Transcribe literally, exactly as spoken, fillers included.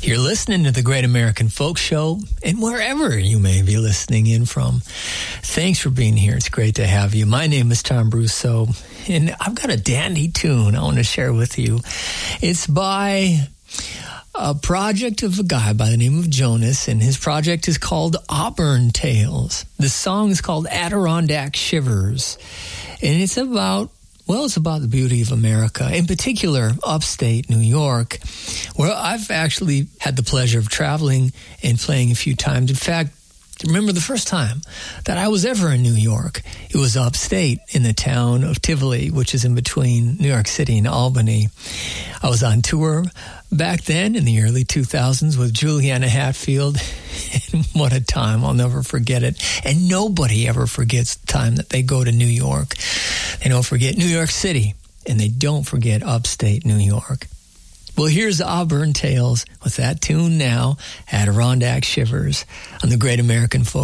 You're listening to the Great American Folk Show, and wherever you may be listening in from, thanks for being here. It's great to have you. My name is Tom Brousseau, and I've got a dandy tune I want to share with you. It's by a project of a guy by the name of Jonas, and his project is called Auburn Tales. The song is called Adirondack Shivers, and it's about Well, it's about the beauty of America, in particular, upstate New York, where I've actually had the pleasure of traveling and playing a few times. In fact, remember the first time that I was ever in New York, it was upstate in the town of Tivoli, which is in between New York City and Albany. I was on tour back then in the early two thousands with Juliana Hatfield. And what a time. I'll never forget it. And nobody ever forgets the time that they go to New York. They don't forget New York City, and they don't forget upstate New York. Well, here's Auburn Tales with that tune now, Adirondack Shivers, on the Great American Folk